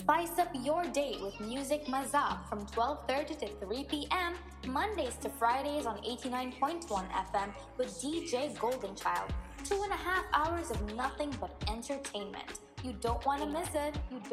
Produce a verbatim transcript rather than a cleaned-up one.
Spice up your day with Music Mazap from twelve thirty to three p m. Mondays to Fridays on eighty-nine point one F M with D J Goldenchild. Two and a half hours of nothing but entertainment. You don't want to miss it. You